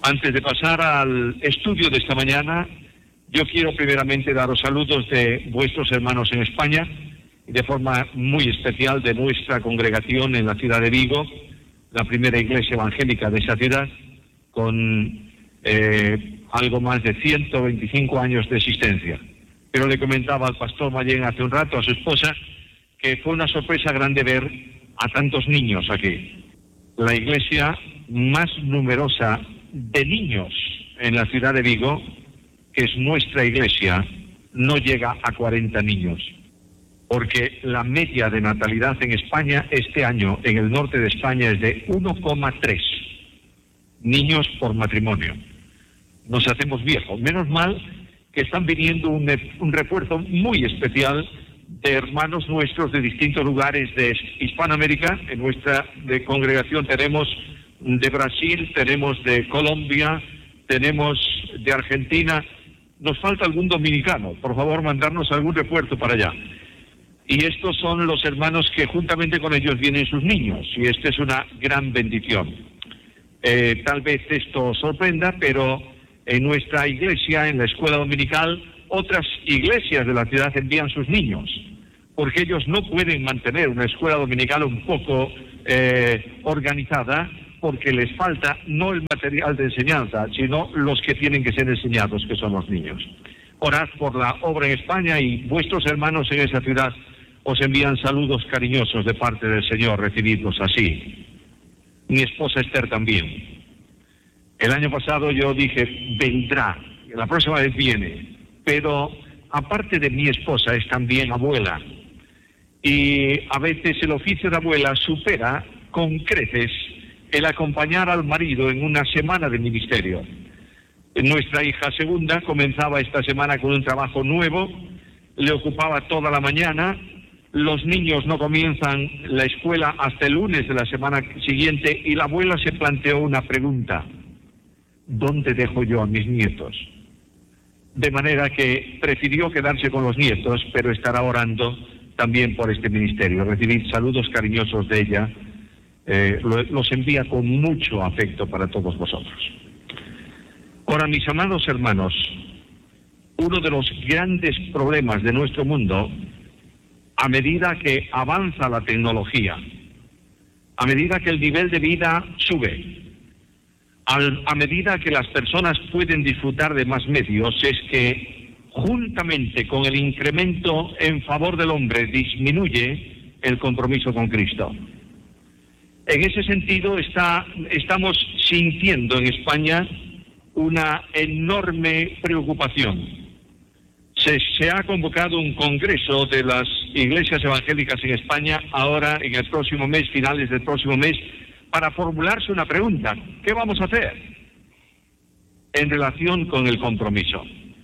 Antes de pasar al estudio de esta mañana, yo quiero primeramente daros saludos de vuestros hermanos en España y de forma muy especial de nuestra congregación en la ciudad de Vigo, la primera iglesia evangélica de esa ciudad, con algo más de 125 años de existencia. Pero le comentaba al pastor Mayén hace un rato, a su esposa, que fue una sorpresa grande ver a tantos niños aquí. La iglesia más numerosa de niños en la ciudad de Vigo, que es nuestra iglesia, no llega a 40 niños, porque la media de natalidad en España este año, en el norte de España, es de 1,3 niños por matrimonio. Nos hacemos viejos. Menos mal que están viniendo un refuerzo muy especial de hermanos nuestros de distintos lugares de Hispanoamérica. En nuestra congregación tenemos de Brasil, tenemos de Colombia, tenemos de Argentina. Nos falta algún dominicano. Por favor, mandarnos algún refuerzo para allá. Y estos son los hermanos que juntamente con ellos vienen sus niños. Y esta es una gran bendición. Tal vez esto sorprenda, pero en nuestra iglesia, en la escuela dominical, otras iglesias de la ciudad envían sus niños, porque ellos no pueden mantener una escuela dominical un poco organizada, porque les falta no el material de enseñanza, sino los que tienen que ser enseñados, que son los niños. Orad por la obra en España y vuestros hermanos en esa ciudad os envían saludos cariñosos de parte del Señor, recibidlos así. Mi esposa Esther también. El año pasado yo dije, vendrá, la próxima vez viene, pero aparte de mi esposa es también abuela. Y a veces el oficio de abuela supera con creces el acompañar al marido en una semana de ministerio. Nuestra hija segunda comenzaba esta semana con un trabajo nuevo, le ocupaba toda la mañana. Los niños no comienzan la escuela hasta el lunes de la semana siguiente y la abuela se planteó una pregunta: ¿dónde dejo yo a mis nietos? De manera que prefirió quedarse con los nietos, pero estará orando también por este ministerio. Recibid saludos cariñosos de ella. Los envía con mucho afecto para todos vosotros. Ahora, mis amados hermanos, uno de los grandes problemas de nuestro mundo, a medida que avanza la tecnología, a medida que el nivel de vida sube, a medida que las personas pueden disfrutar de más medios, es que juntamente con el incremento en favor del hombre disminuye el compromiso con Cristo. En ese sentido estamos sintiendo en España una enorme preocupación. Se ha convocado un congreso de las iglesias evangélicas en España ahora en el próximo mes, finales del próximo mes, para formularse una pregunta: ¿qué vamos a hacer en relación con el compromiso?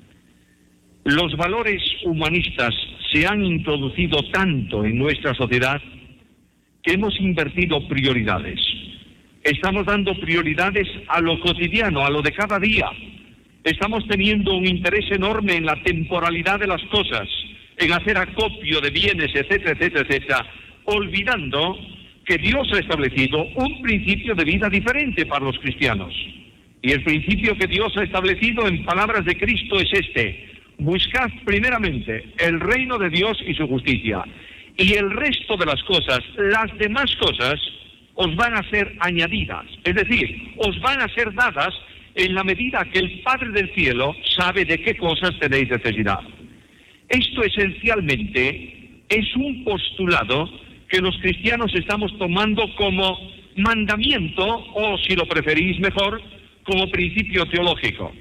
Los valores humanistas se han introducido tanto en nuestra sociedad que hemos invertido prioridades. Estamos dando prioridades a lo cotidiano, a lo de cada día. Estamos teniendo un interés enorme en la temporalidad de las cosas, en hacer acopio de bienes, etcétera, etcétera, etcétera, olvidando que Dios ha establecido un principio de vida diferente para los cristianos. Y el principio que Dios ha establecido en palabras de Cristo es este: buscad primeramente el reino de Dios y su justicia, y el resto de las cosas, las demás cosas, os van a ser añadidas, es decir, os van a ser dadas en la medida que el Padre del cielo sabe de qué cosas tenéis necesidad. Esto esencialmente es un postulado que los cristianos estamos tomando como mandamiento, o si lo preferís mejor, como principio teológico.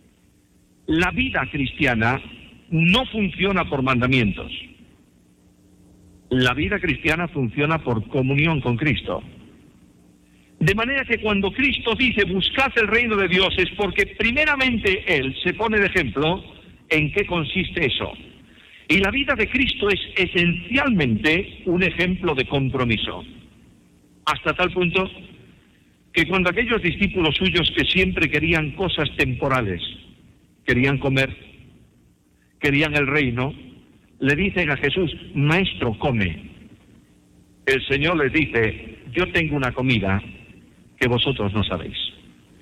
La vida cristiana no funciona por mandamientos. La vida cristiana funciona por comunión con Cristo. De manera que cuando Cristo dice buscad el reino de Dios, es porque primeramente Él se pone de ejemplo en qué consiste eso. Y la vida de Cristo es esencialmente un ejemplo de compromiso. Hasta tal punto que cuando aquellos discípulos suyos que siempre querían cosas temporales, querían comer, querían el reino, le dicen a Jesús: Maestro, come. El Señor les dice: yo tengo una comida que vosotros no sabéis.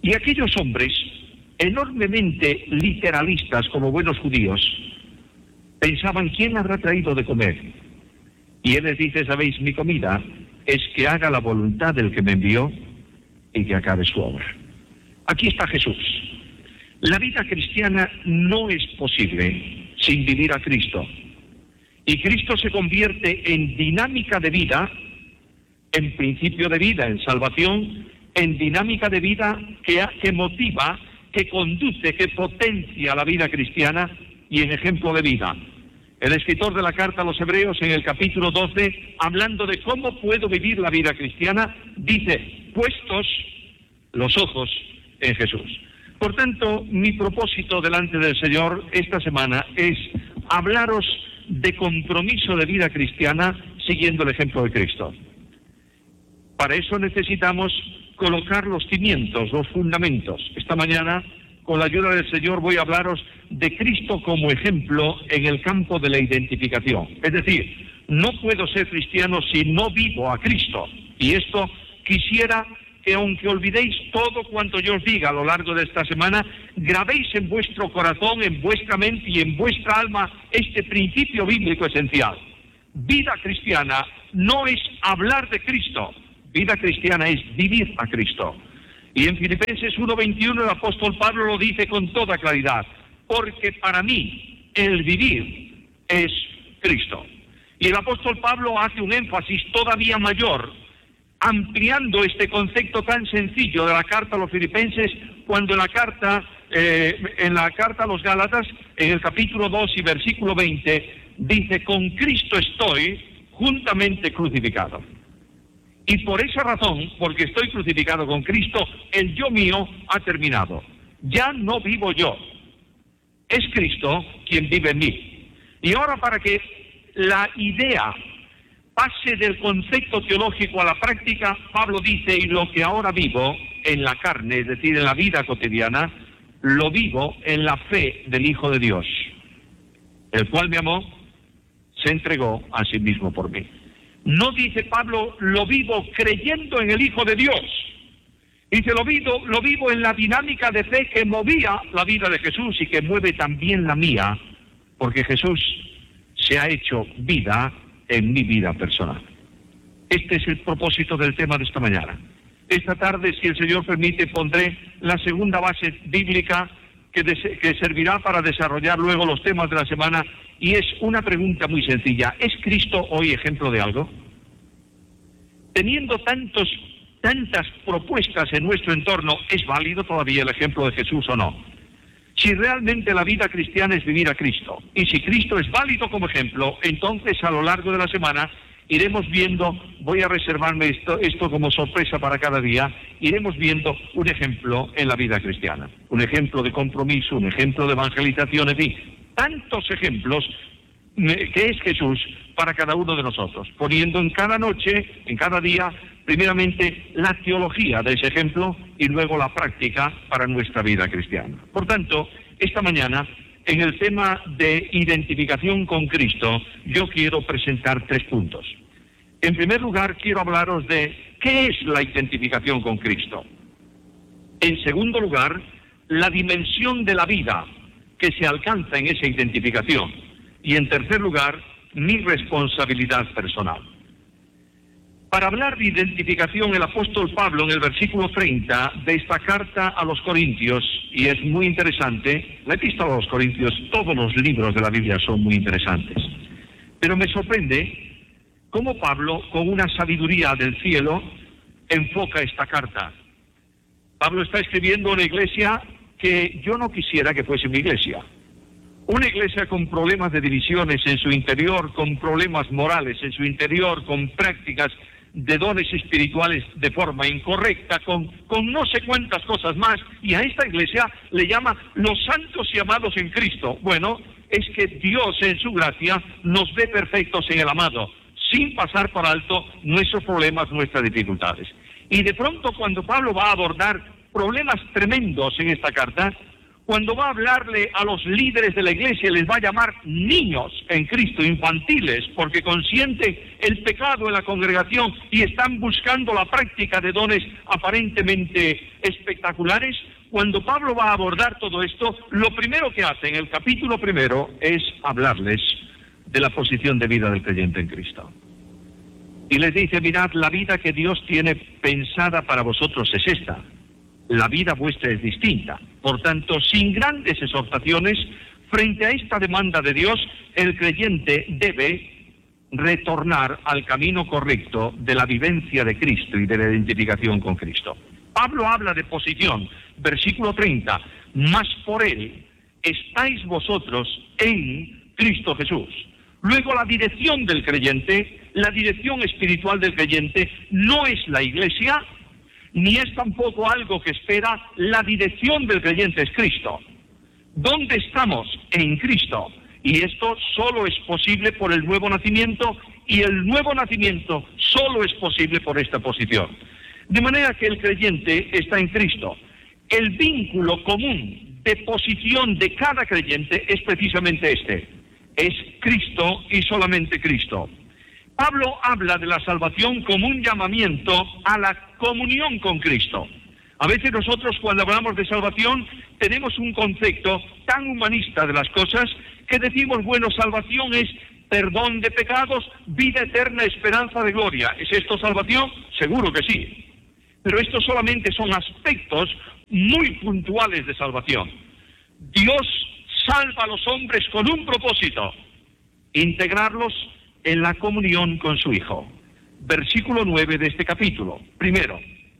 Y aquellos hombres, enormemente literalistas como buenos judíos, pensaban, ¿quién habrá traído de comer? Y él les dice, ¿sabéis? Mi comida es que haga la voluntad del que me envió y que acabe su obra. Aquí está Jesús. La vida cristiana no es posible sin vivir a Cristo. Y Cristo se convierte en dinámica de vida, en principio de vida, en salvación, en dinámica de vida que motiva, que conduce, que potencia la vida cristiana y en ejemplo de vida. El escritor de la carta a los Hebreos, en el capítulo 12, hablando de cómo puedo vivir la vida cristiana, dice, puestos los ojos en Jesús. Por tanto, mi propósito delante del Señor esta semana es hablaros de compromiso de vida cristiana siguiendo el ejemplo de Cristo. Para eso necesitamos colocar los cimientos, los fundamentos. Esta mañana, con la ayuda del Señor, voy a hablaros de Cristo como ejemplo en el campo de la identificación. Es decir, no puedo ser cristiano si no vivo a Cristo. Y esto quisiera que, aunque olvidéis todo cuanto yo os diga a lo largo de esta semana, grabéis en vuestro corazón, en vuestra mente y en vuestra alma este principio bíblico esencial. Vida cristiana no es hablar de Cristo. Vida cristiana es vivir a Cristo. Y en Filipenses 1:21 el apóstol Pablo lo dice con toda claridad, porque para mí el vivir es Cristo. Y el apóstol Pablo hace un énfasis todavía mayor, ampliando este concepto tan sencillo de la carta a los Filipenses, cuando en la carta a los Gálatas, en el capítulo 2 y versículo 20, dice, con Cristo estoy juntamente crucificado. Y por esa razón, porque estoy crucificado con Cristo, el yo mío ha terminado. Ya no vivo yo. Es Cristo quien vive en mí. Y ahora, para que la idea pase del concepto teológico a la práctica, Pablo dice, y lo que ahora vivo en la carne, es decir, en la vida cotidiana, lo vivo en la fe del Hijo de Dios, el cual me amó, se entregó a sí mismo por mí. No dice Pablo, lo vivo creyendo en el Hijo de Dios. Dice, lo vivo en la dinámica de fe que movía la vida de Jesús y que mueve también la mía, porque Jesús se ha hecho vida en mi vida personal. Este es el propósito del tema de esta mañana. Esta tarde, si el Señor permite, pondré la segunda base bíblica que servirá para desarrollar luego los temas de la semana, y es una pregunta muy sencilla. ¿Es Cristo hoy ejemplo de algo? Teniendo tantas propuestas en nuestro entorno, ¿es válido todavía el ejemplo de Jesús o no? Si realmente la vida cristiana es vivir a Cristo, y si Cristo es válido como ejemplo, entonces a lo largo de la semana iremos viendo, voy a reservarme esto como sorpresa para cada día, iremos viendo un ejemplo en la vida cristiana, un ejemplo de compromiso, un ejemplo de evangelización, en fin, tantos ejemplos que es Jesús para cada uno de nosotros, poniendo en cada noche, en cada día, primeramente la teología de ese ejemplo y luego la práctica para nuestra vida cristiana. Por tanto, esta mañana, en el tema de identificación con Cristo, yo quiero presentar 3 puntos. En primer lugar, quiero hablaros de qué es la identificación con Cristo. En segundo lugar, la dimensión de la vida que se alcanza en esa identificación. Y en tercer lugar, mi responsabilidad personal. Para hablar de identificación, el apóstol Pablo, en el versículo 30 de esta carta a los Corintios, y es muy interesante, la epístola a los Corintios, todos los libros de la Biblia son muy interesantes, pero me sorprende cómo Pablo, con una sabiduría del cielo, enfoca esta carta. Pablo está escribiendo una iglesia que yo no quisiera que fuese mi iglesia. Una iglesia con problemas de divisiones en su interior, con problemas morales en su interior, con prácticas de dones espirituales de forma incorrecta, con no sé cuántas cosas más, y a esta iglesia le llama los santos y amados en Cristo. Bueno, es que Dios en su gracia nos ve perfectos en el amado, sin pasar por alto nuestros problemas, nuestras dificultades. Y de pronto, cuando Pablo va a abordar problemas tremendos en esta carta, Cuando va a hablarle a los líderes de la iglesia, les va a llamar niños en Cristo, infantiles, porque consienten el pecado en la congregación y están buscando la práctica de dones aparentemente espectaculares. Cuando Pablo va a abordar todo esto, lo primero que hace en el capítulo 1 es hablarles de la posición de vida del creyente en Cristo. Y les dice, mirad, la vida que Dios tiene pensada para vosotros es esta. La vida vuestra es distinta. Por tanto, sin grandes exhortaciones, frente a esta demanda de Dios, el creyente debe retornar al camino correcto de la vivencia de Cristo y de la identificación con Cristo. Pablo habla de posición, versículo 30, mas por él estáis vosotros en Cristo Jesús. Luego la dirección del creyente, la dirección espiritual del creyente, no es la iglesia, ni es tampoco algo que espera. La dirección del creyente es Cristo. ¿Dónde estamos? En Cristo. Y esto solo es posible por el nuevo nacimiento, y el nuevo nacimiento solo es posible por esta posición. De manera que el creyente está en Cristo. El vínculo común de posición de cada creyente es precisamente este. Es Cristo y solamente Cristo. Pablo habla de la salvación como un llamamiento a la comunión con Cristo. A veces nosotros, cuando hablamos de salvación, tenemos un concepto tan humanista de las cosas que decimos, bueno, salvación es perdón de pecados, vida eterna, esperanza de gloria. ¿Es esto salvación? Seguro que sí. Pero estos solamente son aspectos muy puntuales de salvación. Dios salva a los hombres con un propósito: integrarlos en la comunión con su Hijo. Versículo 9 de este capítulo. Primero,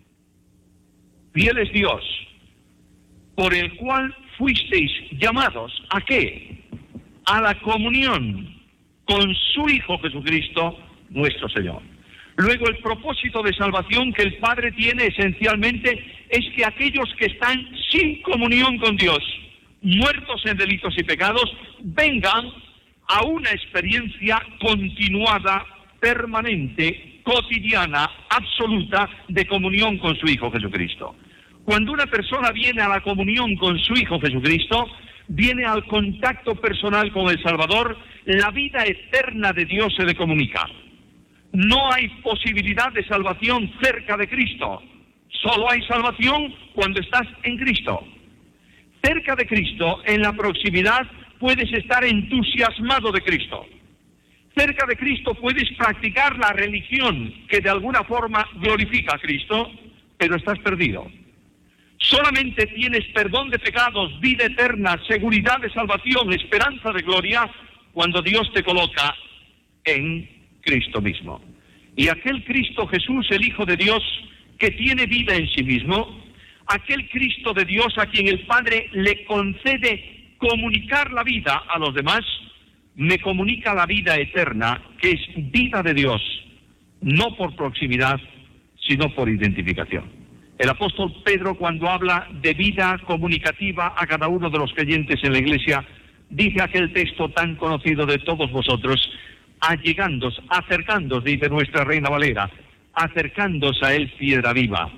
fiel es Dios, por el cual fuisteis llamados, ¿a qué? A la comunión con su Hijo Jesucristo, nuestro Señor. Luego, el propósito de salvación que el Padre tiene esencialmente es que aquellos que están sin comunión con Dios, muertos en delitos y pecados, vengan a una experiencia continuada, permanente, cotidiana, absoluta, de comunión con su Hijo Jesucristo. Cuando una persona viene a la comunión con su Hijo Jesucristo, viene al contacto personal con el Salvador, la vida eterna de Dios se le comunica. No hay posibilidad de salvación cerca de Cristo. Solo hay salvación cuando estás en Cristo. Cerca de Cristo, en la proximidad, puedes estar entusiasmado de Cristo. Cerca de Cristo puedes practicar la religión que de alguna forma glorifica a Cristo, pero estás perdido. Solamente tienes perdón de pecados, vida eterna, seguridad de salvación, esperanza de gloria, cuando Dios te coloca en Cristo mismo. Y aquel Cristo Jesús, el Hijo de Dios, que tiene vida en sí mismo, aquel Cristo de Dios a quien el Padre le concede comunicar la vida a los demás, me comunica la vida eterna, que es vida de Dios, no por proximidad, sino por identificación. El apóstol Pedro, cuando habla de vida comunicativa a cada uno de los creyentes en la iglesia, dice aquel texto tan conocido de todos vosotros: allegándos, acercándos, dice nuestra Reina Valera, acercándos a él piedra viva.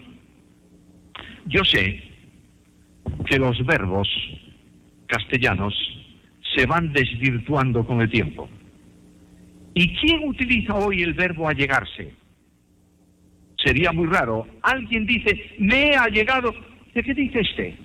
Yo sé que los verbos castellanos se van desvirtuando con el tiempo. ¿Y quién utiliza hoy el verbo allegarse? Sería muy raro. Alguien dice, me he allegado. ¿De qué dice este?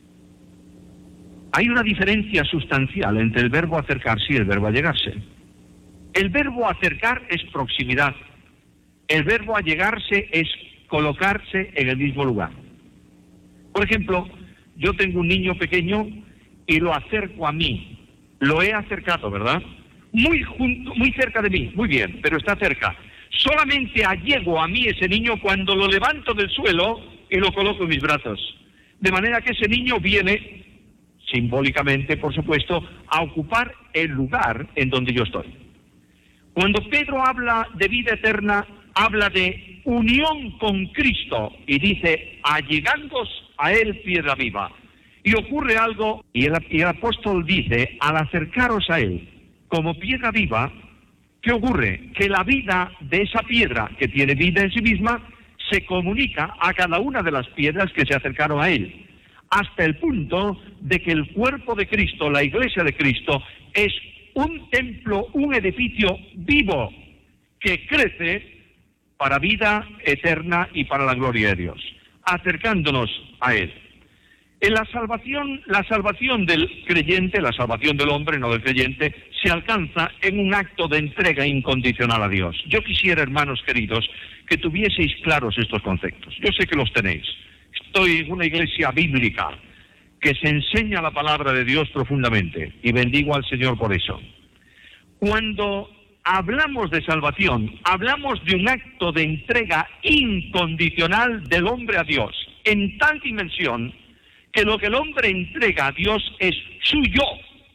Hay una diferencia sustancial entre el verbo acercarse y el verbo allegarse. El verbo acercar es proximidad. El verbo allegarse es colocarse en el mismo lugar. Por ejemplo, yo tengo un niño pequeño y lo acerco a mí. Lo he acercado, ¿verdad? Muy cerca de mí, muy bien, pero está cerca. Solamente allego a mí ese niño cuando lo levanto del suelo y lo coloco en mis brazos. De manera que ese niño viene, simbólicamente, por supuesto, a ocupar el lugar en donde yo estoy. Cuando Pedro habla de vida eterna, habla de unión con Cristo y dice, allegándoos a él piedra viva. Y ocurre algo, y el apóstol dice, al acercaros a él como piedra viva, ¿qué ocurre? Que la vida de esa piedra, que tiene vida en sí misma, se comunica a cada una de las piedras que se acercaron a él. hasta el punto de que el cuerpo de Cristo, la iglesia de Cristo, es un templo, un edificio vivo que crece para vida eterna y para la gloria de Dios, acercándonos a Él. En la salvación del creyente, la salvación del hombre, no del creyente, se alcanza en un acto de entrega incondicional a Dios. Yo quisiera, hermanos queridos, que tuvieseis claros estos conceptos. Yo sé que los tenéis. Estoy en una iglesia bíblica que se enseña la palabra de Dios profundamente y bendigo al Señor por eso. Cuando hablamos de salvación, hablamos de un acto de entrega incondicional del hombre a Dios, en tal dimensión que lo que el hombre entrega a Dios es suyo.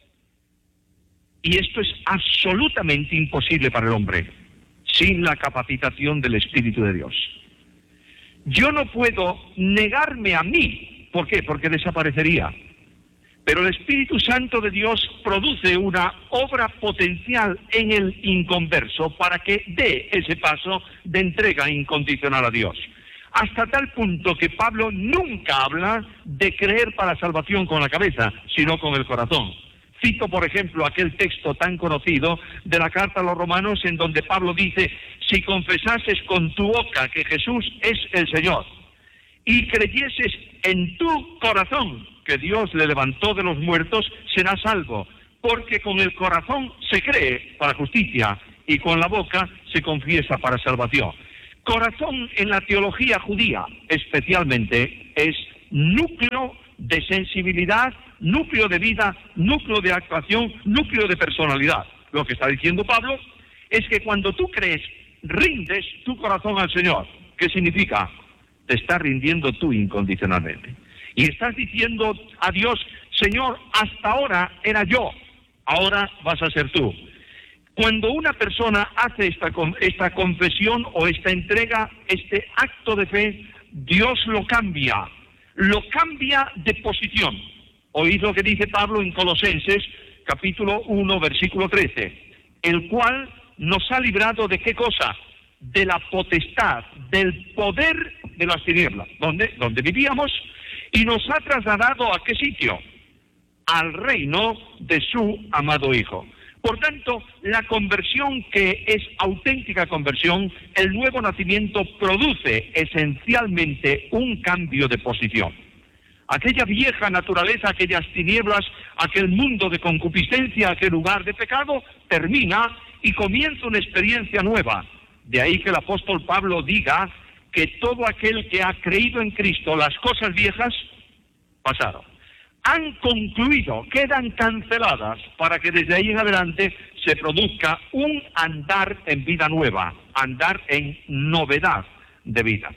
Y esto es absolutamente imposible para el hombre, sin la capacitación del Espíritu de Dios. Yo no puedo negarme a mí. ¿Por qué? Porque desaparecería. Pero el Espíritu Santo de Dios produce una obra potencial en el inconverso para que dé ese paso de entrega incondicional a Dios. Hasta tal punto que Pablo nunca habla de creer para salvación con la cabeza, sino con el corazón. Cito, por ejemplo, aquel texto tan conocido de la carta a los Romanos en donde Pablo dice: si confesases con tu boca que Jesús es el Señor y creyeses en tu corazón que Dios le levantó de los muertos, serás salvo, porque con el corazón se cree para justicia y con la boca se confiesa para salvación. Corazón en la teología judía especialmente es núcleo de sensibilidad, núcleo de vida, núcleo de actuación, núcleo de personalidad. Lo que está diciendo Pablo es que cuando tú crees, rindes tu corazón al Señor. ¿Qué significa? Te estás rindiendo tú incondicionalmente. Y estás diciendo a Dios: Señor, hasta ahora era yo, ahora vas a ser tú. Cuando una persona hace esta confesión o esta entrega, este acto de fe, Dios lo cambia de posición. Oíd lo que dice Pablo en Colosenses, capítulo 1, versículo 13, el cual nos ha librado de ¿qué cosa? De la potestad, del poder de las tinieblas, donde vivíamos, y nos ha trasladado ¿a qué sitio? Al reino de su amado Hijo. Por tanto, la conversión, que es auténtica conversión, el nuevo nacimiento, produce esencialmente un cambio de posición. Aquella vieja naturaleza, aquellas tinieblas, aquel mundo de concupiscencia, aquel lugar de pecado, termina y comienza una experiencia nueva. De ahí que el apóstol Pablo diga que todo aquel que ha creído en Cristo, las cosas viejas pasaron. Han concluido, quedan canceladas, para que desde ahí en adelante se produzca un andar en vida nueva, andar en novedad de vida.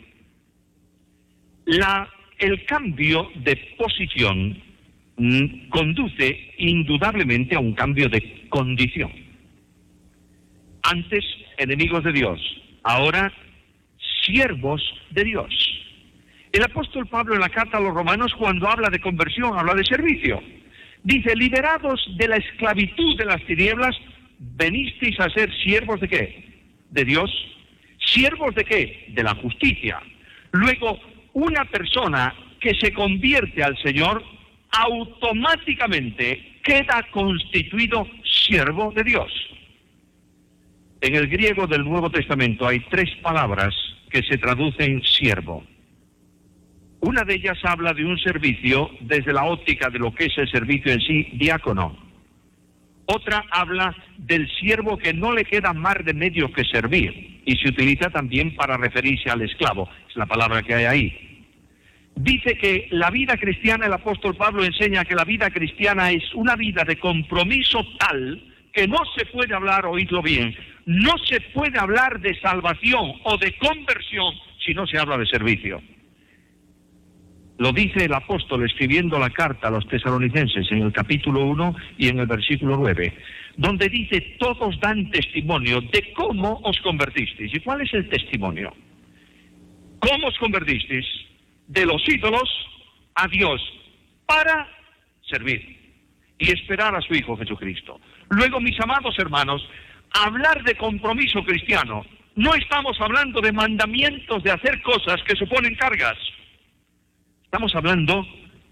El cambio de posición conduce indudablemente a un cambio de condición. Antes, enemigos de Dios, ahora siervos de Dios. El apóstol Pablo en la carta a los Romanos, cuando habla de conversión, habla de servicio. Dice: liberados de la esclavitud de las tinieblas, venisteis a ser siervos ¿de qué? De Dios. ¿Siervos de qué? De la justicia. Luego, una persona que se convierte al Señor, automáticamente queda constituido siervo de Dios. En el griego del Nuevo Testamento hay 3 palabras que se traducen siervo. Una de ellas habla de un servicio desde la óptica de lo que es el servicio en sí, diácono. Otra habla del siervo que no le queda más remedio que servir, y se utiliza también para referirse al esclavo, es la palabra que hay ahí. Dice que la vida cristiana, el apóstol Pablo enseña que la vida cristiana es una vida de compromiso tal que no se puede hablar, oídlo bien, no se puede hablar de salvación o de conversión si no se habla de servicio. Lo dice el apóstol escribiendo la carta a los tesalonicenses en el capítulo 1 y en el versículo 9, donde dice: todos dan testimonio de cómo os convertisteis. ¿Y cuál es el testimonio? ¿Cómo os convertisteis? De los ídolos a Dios, para servir y esperar a su Hijo Jesucristo. Luego, mis amados hermanos, hablar de compromiso cristiano, no estamos hablando de mandamientos de hacer cosas que suponen cargas. Estamos hablando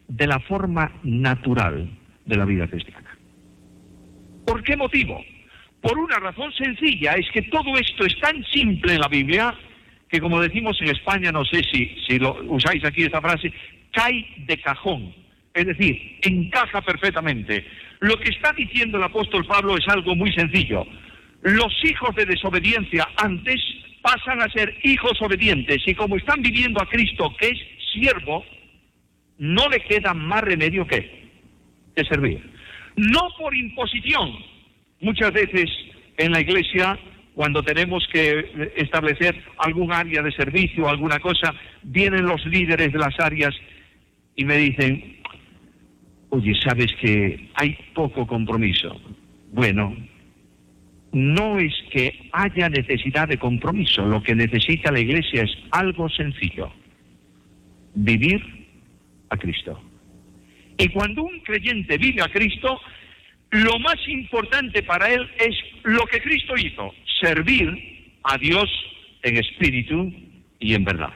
de la forma natural de la vida cristiana. ¿Por qué motivo? Por una razón sencilla, es que todo esto es tan simple en la Biblia que, como decimos en España, no sé si lo usáis aquí esta frase, cae de cajón, es decir, encaja perfectamente. Lo que está diciendo el apóstol Pablo es algo muy sencillo. Los hijos de desobediencia antes pasan a ser hijos obedientes, y como están viviendo a Cristo, que es siervo, no le queda más remedio que servir. No por imposición. Muchas veces en la iglesia, cuando tenemos que establecer algún área de servicio o alguna cosa, vienen los líderes de las áreas y me dicen: oye, ¿sabes que hay poco compromiso? Bueno, no es que haya necesidad de compromiso, lo que necesita la iglesia es algo sencillo: vivir a Cristo. Y cuando un creyente vive a Cristo, lo más importante para él es lo que Cristo hizo: servir a Dios en espíritu y en verdad.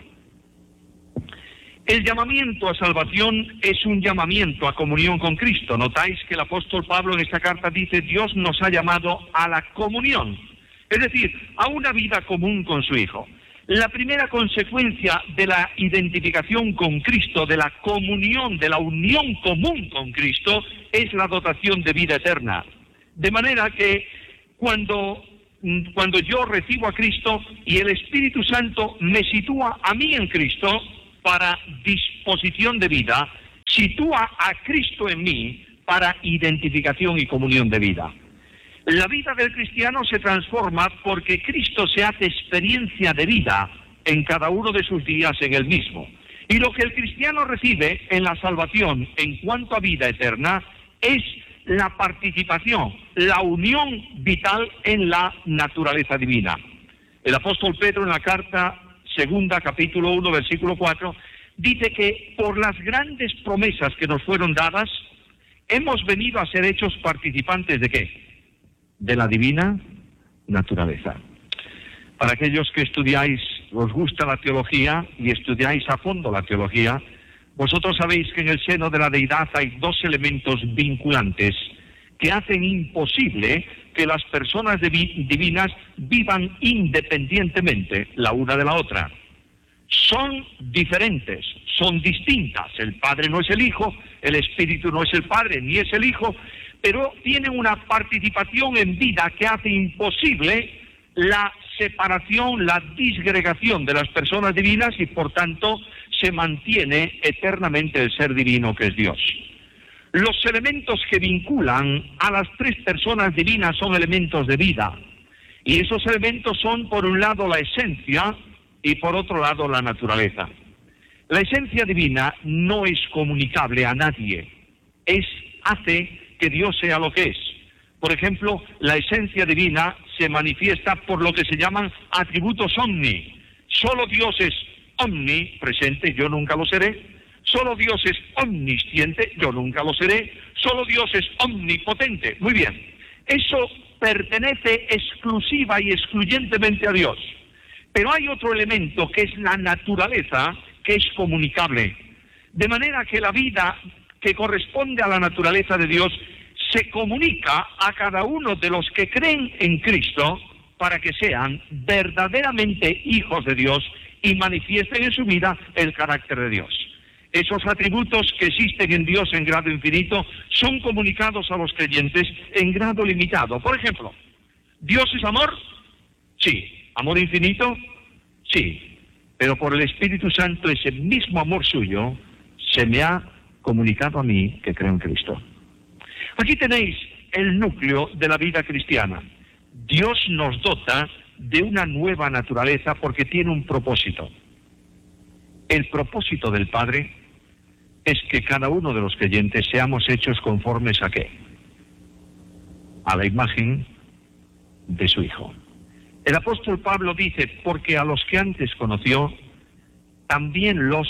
El llamamiento a salvación es un llamamiento a comunión con Cristo. Notáis que el apóstol Pablo en esta carta dice: Dios nos ha llamado a la comunión, es decir, a una vida común con su Hijo. La primera consecuencia de la identificación con Cristo, de la comunión, de la unión común con Cristo, es la dotación de vida eterna. De manera que cuando yo recibo a Cristo y el Espíritu Santo me sitúa a mí en Cristo para disposición de vida, sitúa a Cristo en mí para identificación y comunión de vida. La vida del cristiano se transforma porque Cristo se hace experiencia de vida en cada uno de sus días en él mismo. Y lo que el cristiano recibe en la salvación en cuanto a vida eterna es la participación, la unión vital en la naturaleza divina. El apóstol Pedro en la carta segunda, capítulo 1, versículo 4, dice que por las grandes promesas que nos fueron dadas, hemos venido a ser hechos participantes ¿de qué? De la divina naturaleza. Para aquellos que estudiáis, os gusta la teología y estudiáis a fondo la teología, vosotros sabéis que en el seno de la deidad hay dos elementos vinculantes que hacen imposible que las personas divinas vivan independientemente la una de la otra. Son diferentes, son distintas. El Padre no es el Hijo, el Espíritu no es el Padre, ni es el Hijo, pero tienen una participación en vida que hace imposible la separación, la disgregación de las personas divinas, y por tanto se mantiene eternamente el ser divino que es Dios. Los elementos que vinculan a las tres personas divinas son elementos de vida, y esos elementos son, por un lado, la esencia y por otro lado la naturaleza. La esencia divina no es comunicable a nadie, hace que Dios sea lo que es. Por ejemplo, la esencia divina se manifiesta por lo que se llaman atributos omni. Solo Dios es omnipresente, yo nunca lo seré. Solo Dios es omnisciente, yo nunca lo seré. Solo Dios es omnipotente. Muy bien, eso pertenece exclusiva y excluyentemente a Dios. Pero hay otro elemento que es la naturaleza, que es comunicable. De manera que la vida que corresponde a la naturaleza de Dios se comunica a cada uno de los que creen en Cristo para que sean verdaderamente hijos de Dios y manifiesten en su vida el carácter de Dios. Esos atributos que existen en Dios en grado infinito son comunicados a los creyentes en grado limitado. Por ejemplo, ¿Dios es amor? Sí. ¿Amor infinito? Sí. Pero por el Espíritu Santo ese mismo amor suyo se me ha comunicado a mí que creo en Cristo. Aquí tenéis el núcleo de la vida cristiana. Dios nos dota de una nueva naturaleza porque tiene un propósito. El propósito del Padre es que cada uno de los creyentes seamos hechos conformes ¿a qué? A la imagen de su Hijo. El apóstol Pablo dice: porque a los que antes conoció, también los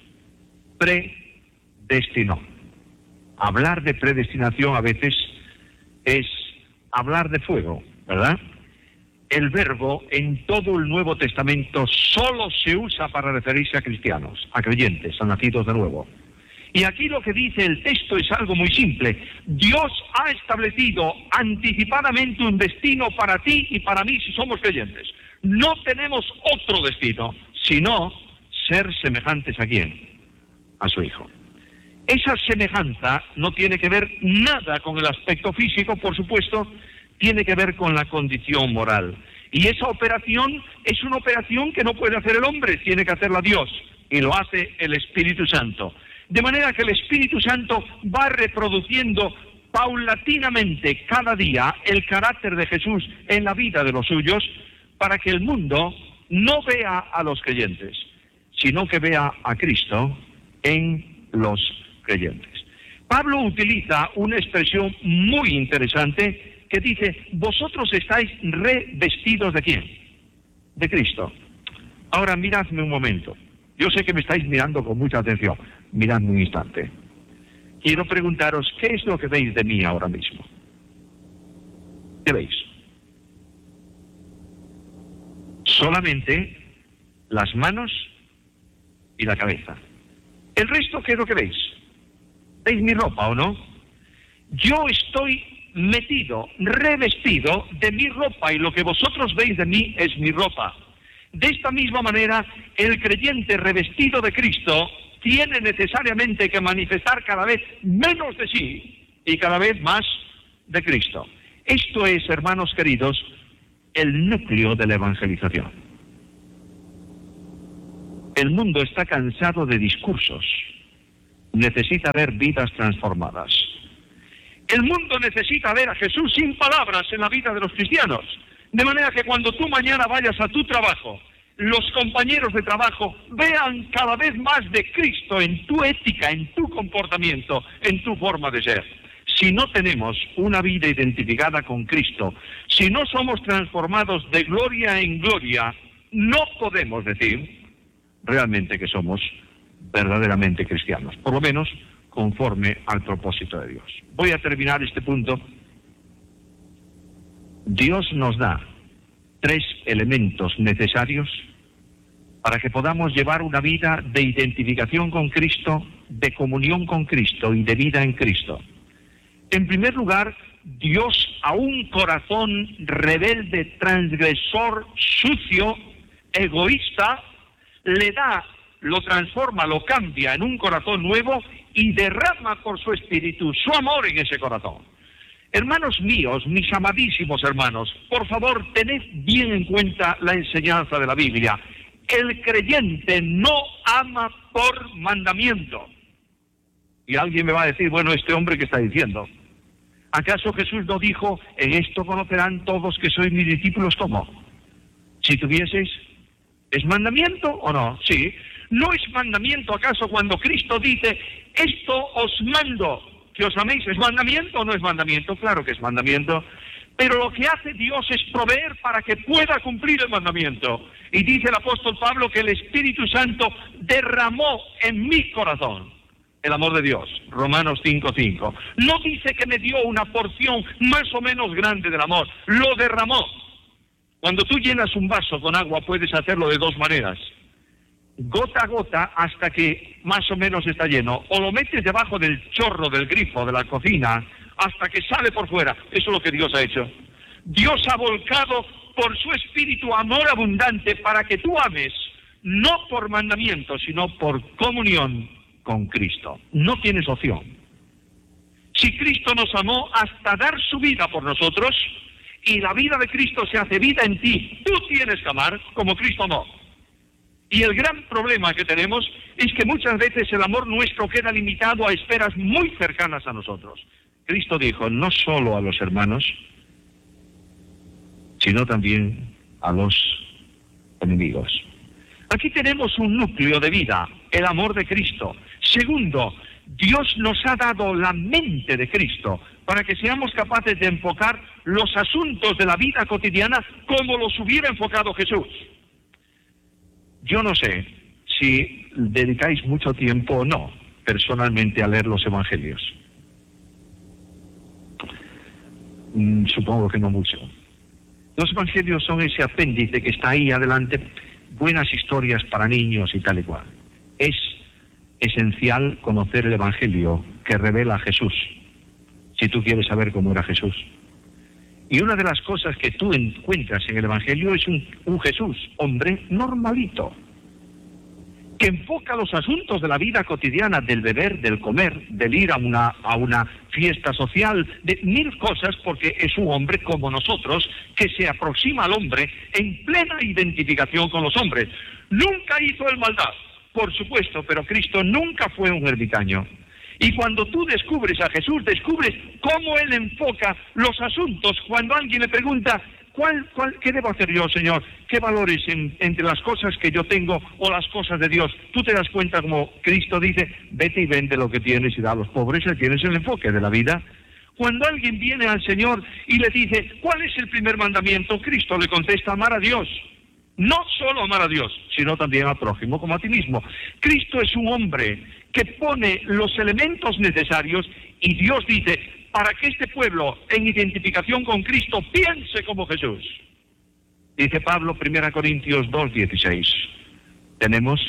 predestinó. Hablar de predestinación a veces es hablar de fuego, ¿verdad? El verbo en todo el Nuevo Testamento solo se usa para referirse a cristianos, a creyentes, a nacidos de nuevo. Y aquí lo que dice el texto es algo muy simple. Dios ha establecido anticipadamente un destino para ti y para mí si somos creyentes. No tenemos otro destino, sino ser semejantes a ¿quién? A su Hijo. Esa semejanza no tiene que ver nada con el aspecto físico, por supuesto, tiene que ver con la condición moral. Y esa operación es una operación que no puede hacer el hombre, tiene que hacerla Dios, y lo hace el Espíritu Santo. De manera que el Espíritu Santo va reproduciendo paulatinamente cada día el carácter de Jesús en la vida de los suyos, para que el mundo no vea a los creyentes, sino que vea a Cristo en los creyentes. Pablo utiliza una expresión muy interesante que dice, vosotros estáis revestidos ¿de quién? De Cristo. Ahora miradme un momento. Yo sé que me estáis mirando con mucha atención. Miradme un instante. Quiero preguntaros, ¿qué es lo que veis de mí ahora mismo? ¿Qué veis? Solamente las manos y la cabeza. ¿El resto qué es lo que veis? ¿Veis mi ropa o no? Yo estoy metido, revestido de mi ropa, y lo que vosotros veis de mí es mi ropa. De esta misma manera, el creyente revestido de Cristo tiene necesariamente que manifestar cada vez menos de sí y cada vez más de Cristo. Esto es, hermanos queridos, el núcleo de la evangelización. El mundo está cansado de discursos, necesita ver vidas transformadas. El mundo necesita ver a Jesús sin palabras en la vida de los cristianos, de manera que cuando tú mañana vayas a tu trabajo, los compañeros de trabajo vean cada vez más de Cristo en tu ética, en tu comportamiento, en tu forma de ser. Si no tenemos una vida identificada con Cristo, si no somos transformados de gloria en gloria, no podemos decir realmente que somos verdaderamente cristianos, por lo menos conforme al propósito de Dios. Voy a terminar este punto. Dios nos da 3 elementos necesarios para que podamos llevar una vida de identificación con Cristo, de comunión con Cristo y de vida en Cristo. En primer lugar, Dios a un corazón rebelde, transgresor, sucio, egoísta, le da, lo transforma, lo cambia en un corazón nuevo y derrama por su espíritu su amor en ese corazón. Hermanos míos, mis amadísimos hermanos, por favor, tened bien en cuenta la enseñanza de la Biblia. El creyente no ama por mandamiento. Y alguien me va a decir, bueno, este hombre, ¿qué está diciendo? ¿Acaso Jesús no dijo, en esto conocerán todos que sois mis discípulos? ¿Cómo? Si tuvieseis, ¿es mandamiento o no? Sí. ¿No es mandamiento acaso cuando Cristo dice, esto os mando, que os améis? ¿Es mandamiento o no es mandamiento? Claro que es mandamiento. Pero lo que hace Dios es proveer para que pueda cumplir el mandamiento. Y dice el apóstol Pablo que el Espíritu Santo derramó en mi corazón el amor de Dios. Romanos 5:5. No dice que me dio una porción más o menos grande del amor. Lo derramó. Cuando tú llenas un vaso con agua puedes hacerlo de 2 maneras. Gota a gota hasta que más o menos está lleno. O lo metes debajo del chorro, del grifo, de la cocina, hasta que sale por fuera. Eso es lo que Dios ha hecho. Dios ha volcado por su espíritu amor abundante para que tú ames, no por mandamiento, sino por comunión con Cristo. No tienes opción. Si Cristo nos amó hasta dar su vida por nosotros, y la vida de Cristo se hace vida en ti, tú tienes que amar como Cristo amó. Y el gran problema que tenemos es que muchas veces el amor nuestro queda limitado a esferas muy cercanas a nosotros. Cristo dijo, no solo a los hermanos, sino también a los enemigos. Aquí tenemos un núcleo de vida, el amor de Cristo. Segundo, Dios nos ha dado la mente de Cristo para que seamos capaces de enfocar los asuntos de la vida cotidiana como los hubiera enfocado Jesús. Yo no sé si dedicáis mucho tiempo o no, personalmente, a leer los evangelios. Supongo que no mucho. Los evangelios son ese apéndice que está ahí adelante, buenas historias para niños y tal y cual. Es esencial conocer el Evangelio que revela a Jesús, si tú quieres saber cómo era Jesús. Y una de las cosas que tú encuentras en el Evangelio es un Jesús, hombre normalito, que enfoca los asuntos de la vida cotidiana, del beber, del comer, del ir a una fiesta social, de mil cosas, porque es un hombre como nosotros, que se aproxima al hombre en plena identificación con los hombres. Nunca hizo el maldad, por supuesto, pero Cristo nunca fue un ermitaño. Y cuando tú descubres a Jesús, descubres cómo Él enfoca los asuntos. Cuando alguien le pregunta, ¿qué debo hacer yo, Señor? ¿Qué valores entre las cosas que yo tengo o las cosas de Dios? Tú te das cuenta como Cristo dice, vete y vende lo que tienes y da a los pobres. Él tiene el enfoque de la vida. Cuando alguien viene al Señor y le dice, ¿cuál es el primer mandamiento? Cristo le contesta, amar a Dios. No solo amar a Dios, sino también al prójimo como a ti mismo. Cristo es un hombre que pone los elementos necesarios y Dios dice, para que este pueblo, en identificación con Cristo, piense como Jesús. Dice Pablo, 1 Corintios 2:16, tenemos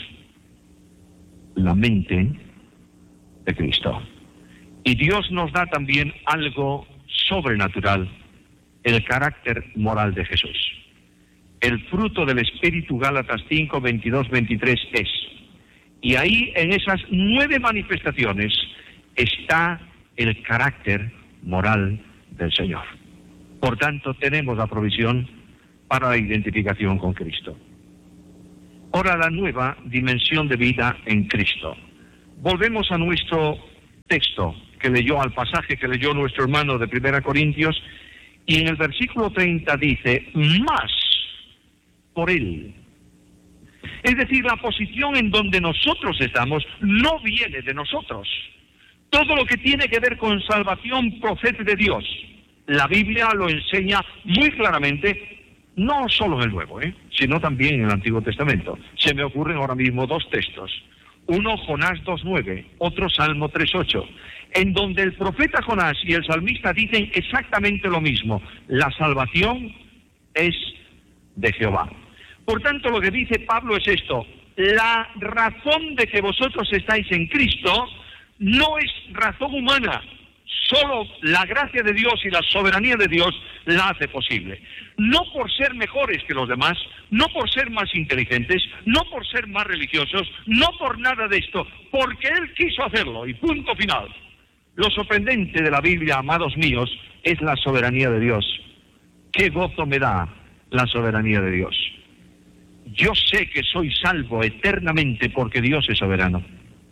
la mente de Cristo. Y Dios nos da también algo sobrenatural, el carácter moral de Jesús. El fruto del Espíritu, Gálatas 5, 22, 23 es. Y ahí, en esas 9 manifestaciones, está el carácter moral del Señor. Por tanto, tenemos la provisión para la identificación con Cristo. Ahora, la nueva dimensión de vida en Cristo. Volvemos a nuestro texto al pasaje que leyó nuestro hermano de 1 Corintios, y en el versículo 30 dice, más por Él. Es decir, la posición en donde nosotros estamos no viene de nosotros. Todo lo que tiene que ver con salvación procede de Dios. La Biblia lo enseña muy claramente, no solo en el Nuevo, sino también en el Antiguo Testamento. Se me ocurren ahora mismo 2 textos. Uno, Jonás 2:9, otro, Salmo 3:8, en donde el profeta Jonás y el salmista dicen exactamente lo mismo. La salvación es de Jehová. Por tanto, lo que dice Pablo es esto: la razón de que vosotros estáis en Cristo no es razón humana, solo la gracia de Dios y la soberanía de Dios la hace posible. No por ser mejores que los demás, no por ser más inteligentes, no por ser más religiosos, no por nada de esto, porque Él quiso hacerlo, y punto final. Lo sorprendente de la Biblia, amados míos, es la soberanía de Dios. ¿Qué gozo me da la soberanía de Dios? Yo sé que soy salvo eternamente porque Dios es soberano.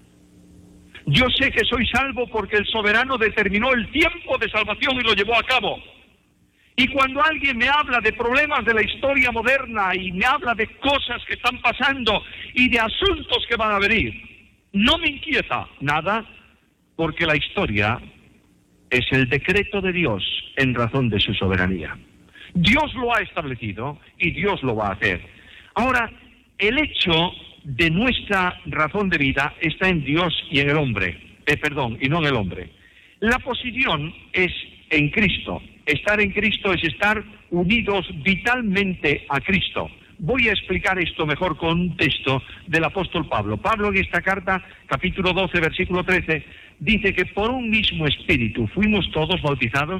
Yo sé que soy salvo porque el soberano determinó el tiempo de salvación y lo llevó a cabo. Y cuando alguien me habla de problemas de la historia moderna y me habla de cosas que están pasando y de asuntos que van a venir, no me inquieta nada, porque la historia es el decreto de Dios en razón de su soberanía. Dios lo ha establecido y Dios lo va a hacer. Ahora, el hecho de nuestra razón de vida está en Dios y en el hombre, y no en el hombre. La posición es en Cristo. Estar en Cristo es estar unidos vitalmente a Cristo. Voy a explicar esto mejor con un texto del apóstol Pablo. Pablo, en esta carta, capítulo 12, versículo 13, dice que por un mismo espíritu fuimos todos bautizados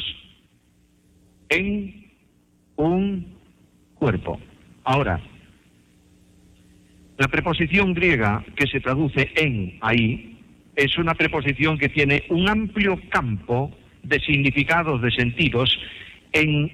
en un cuerpo. Ahora, la preposición griega que se traduce en ahí es una preposición que tiene un amplio campo de significados, de sentidos, en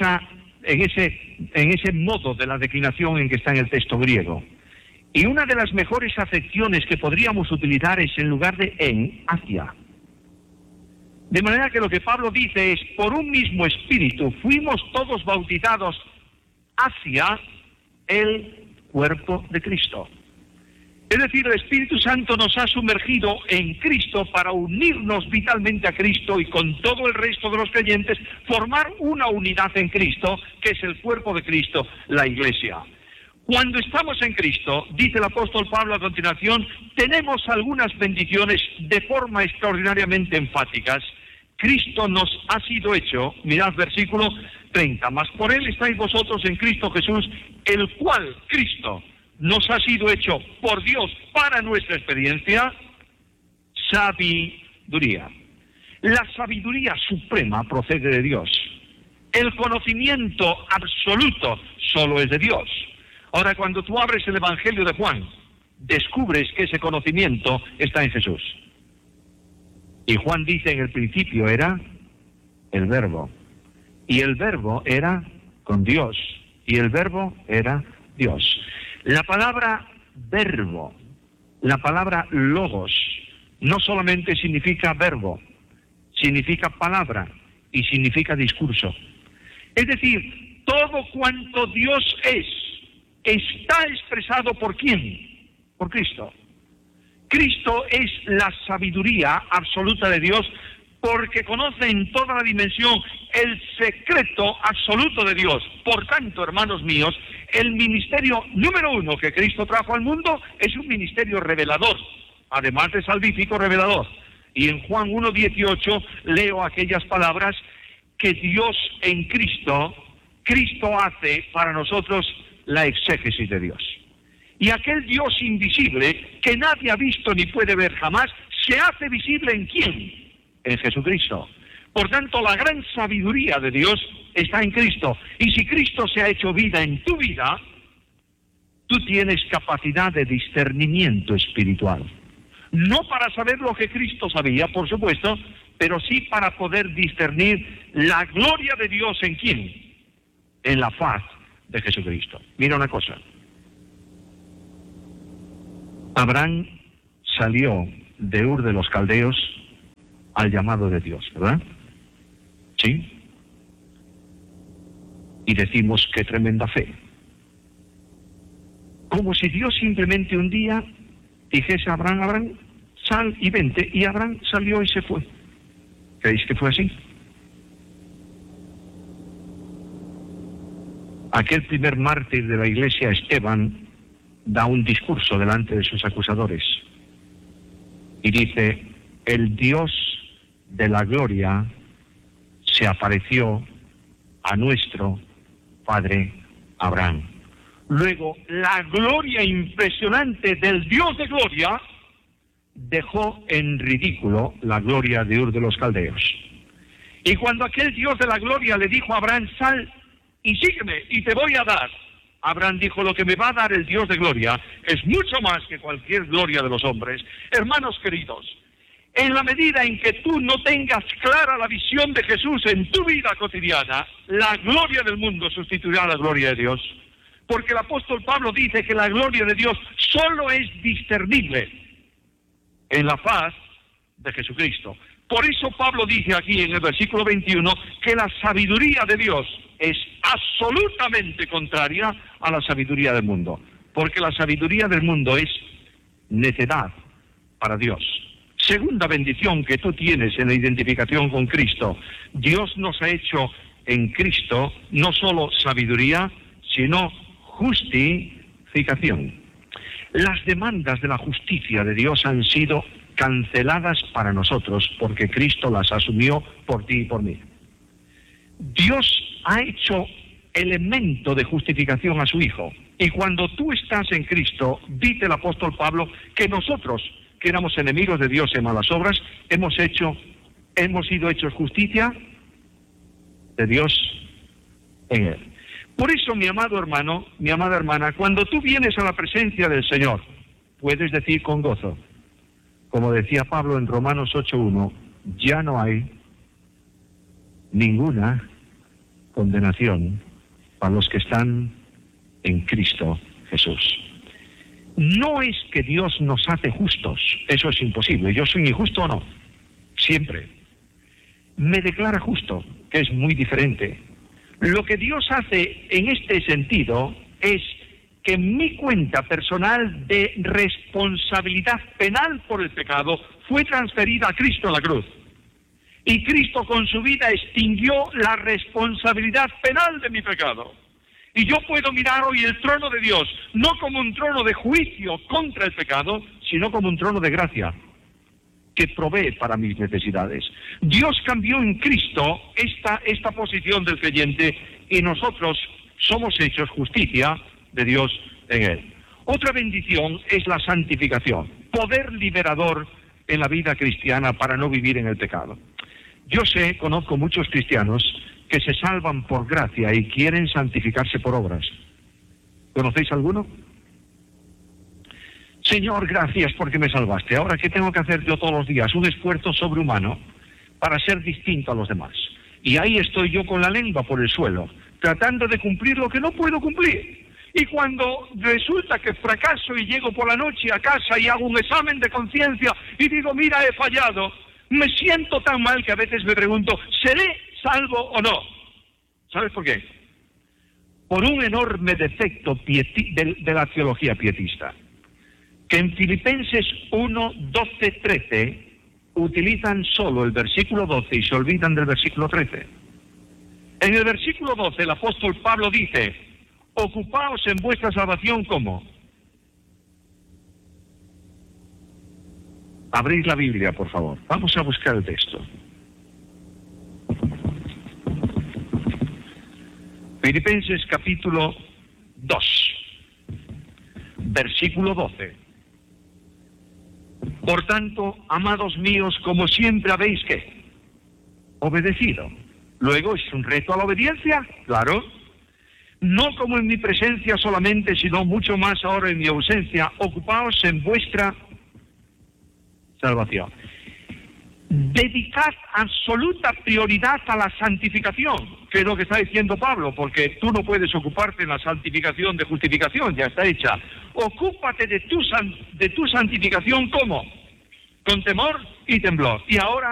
ese modo de la declinación en que está en el texto griego. Y una de las mejores acepciones que podríamos utilizar es, en lugar de en, hacia. De manera que lo que Pablo dice es, por un mismo espíritu fuimos todos bautizados hacia el cuerpo de Cristo. Es decir, el Espíritu Santo nos ha sumergido en Cristo para unirnos vitalmente a Cristo y con todo el resto de los creyentes formar una unidad en Cristo, que es el cuerpo de Cristo, la Iglesia. Cuando estamos en Cristo, dice el apóstol Pablo a continuación, tenemos algunas bendiciones de forma extraordinariamente enfáticas. Cristo nos ha sido hecho, mirad versículo 30, mas por Él estáis vosotros en Cristo Jesús, el cual, Cristo, nos ha sido hecho por Dios para nuestra experiencia, sabiduría. La sabiduría suprema procede de Dios. El conocimiento absoluto solo es de Dios. Ahora, cuando tú abres el Evangelio de Juan, descubres que ese conocimiento está en Jesús. Y Juan dice, en el principio era el Verbo. Y el Verbo era con Dios. Y el Verbo era Dios. La palabra verbo, la palabra logos, no solamente significa verbo, significa palabra y significa discurso. Es decir, todo cuanto Dios es, está expresado ¿por quién? Por Cristo. Cristo es la sabiduría absoluta de Dios, porque conoce en toda la dimensión el secreto absoluto de Dios. Por tanto, hermanos míos, el ministerio número 1 que Cristo trajo al mundo es un ministerio revelador, además de salvífico, revelador. Y en Juan 1:18 leo aquellas palabras que Dios en Cristo hace para nosotros la exégesis de Dios. Y aquel Dios invisible que nadie ha visto ni puede ver jamás, se hace visible ¿en quién? En Jesucristo. Por tanto, la gran sabiduría de Dios está en Cristo. Y si Cristo se ha hecho vida en tu vida, tú tienes capacidad de discernimiento espiritual. No para saber lo que Cristo sabía, por supuesto, pero sí para poder discernir la gloria de Dios ¿en quién? En la faz de Jesucristo. Mira una cosa. Abraham salió de Ur de los Caldeos al llamado de Dios, ¿verdad? ¿Sí? Y decimos qué tremenda fe. Como si Dios simplemente un día dijese a Abraham, Abraham, sal y vente, y Abraham salió y se fue. ¿Creéis que fue así? Aquel primer mártir de la iglesia, Esteban, da un discurso delante de sus acusadores y dice, el Dios de la gloria se apareció a nuestro padre Abraham. Luego, la gloria impresionante del Dios de gloria dejó en ridículo la gloria de Ur de los Caldeos. Y cuando aquel Dios de la gloria le dijo a Abraham, sal y sígueme y te voy a dar, Abraham dijo, lo que me va a dar el Dios de gloria es mucho más que cualquier gloria de los hombres. Hermanos queridos, en la medida en que tú no tengas clara la visión de Jesús en tu vida cotidiana, la gloria del mundo sustituirá a la gloria de Dios. Porque el apóstol Pablo dice que la gloria de Dios solo es discernible en la faz de Jesucristo. Por eso Pablo dice aquí en el versículo 21 que la sabiduría de Dios es absolutamente contraria a la sabiduría del mundo. Porque la sabiduría del mundo es necedad para Dios. Segunda bendición que tú tienes en la identificación con Cristo. Dios nos ha hecho en Cristo no solo sabiduría, sino justificación. Las demandas de la justicia de Dios han sido canceladas para nosotros porque Cristo las asumió por ti y por mí. Dios ha hecho elemento de justificación a su Hijo. Y cuando tú estás en Cristo, dice el apóstol Pablo que nosotros, que éramos enemigos de Dios en malas obras, hemos sido hechos justicia de Dios en Él. Por eso, mi amado hermano, mi amada hermana, cuando tú vienes a la presencia del Señor, puedes decir con gozo, como decía Pablo en Romanos 8:1, ya no hay ninguna condenación para los que están en Cristo Jesús. No es que Dios nos hace justos, eso es imposible. ¿Yo soy injusto o no? Siempre. Me declara justo, que es muy diferente. Lo que Dios hace en este sentido es que mi cuenta personal de responsabilidad penal por el pecado fue transferida a Cristo en la cruz. Y Cristo con su vida extinguió la responsabilidad penal de mi pecado. Y yo puedo mirar hoy el trono de Dios, no como un trono de juicio contra el pecado, sino como un trono de gracia, que provee para mis necesidades. Dios cambió en Cristo esta posición del creyente y nosotros somos hechos justicia de Dios en Él. Otra bendición es la santificación, poder liberador en la vida cristiana para no vivir en el pecado. Yo conozco muchos cristianos que se salvan por gracia y quieren santificarse por obras. ¿Conocéis alguno? Señor, gracias porque me salvaste. Ahora, ¿qué tengo que hacer yo todos los días? Un esfuerzo sobrehumano para ser distinto a los demás. Y ahí estoy yo con la lengua por el suelo, tratando de cumplir lo que no puedo cumplir. Y cuando resulta que fracaso y llego por la noche a casa y hago un examen de conciencia y digo, mira, he fallado, me siento tan mal que a veces me pregunto, ¿seré salvo o no? ¿Sabes por qué? Por un enorme defecto de la teología pietista, que en Filipenses 1, 12, 13 utilizan solo el versículo 12 y se olvidan del versículo 13. En el versículo 12 el apóstol Pablo dice, ocupaos en vuestra salvación, ¿cómo? Abrid la Biblia, por favor. Vamos a buscar el texto. Filipenses capítulo 2, versículo 12. Por tanto, amados míos, como siempre habéis, ¿qué? Obedecido. Luego, ¿es un reto a la obediencia? Claro. No como en mi presencia solamente, sino mucho más ahora en mi ausencia. Ocupaos en vuestra salvación. Dedicad absoluta prioridad a la santificación, que es lo que está diciendo Pablo, porque tú no puedes ocuparte en la santificación de justificación, ya está hecha. Ocúpate de tu santificación, ¿cómo? Con temor y temblor. Y ahora